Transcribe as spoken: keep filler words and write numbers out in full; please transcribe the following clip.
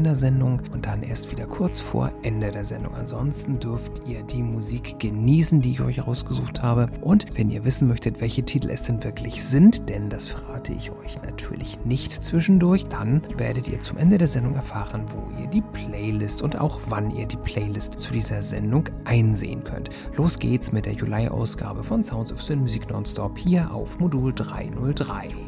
der Sendung und dann erst wieder kurz vor Ende der Sendung. Ansonsten dürft ihr die Musik genießen, die ich euch rausgesucht habe. Und wenn ihr wissen möchtet, welche Titel es denn wirklich sind, denn das verrate ich euch natürlich nicht zwischendurch, dann werdet ihr zum Ende der Sendung erfahren, wo ihr die Playlist und auch wann ihr die Playlist zu dieser Sendung einsehen könnt. Los geht's mit der Juli-Ausgabe von Sounds of Sin Music Nonstop hier auf Modul dreihundertdrei.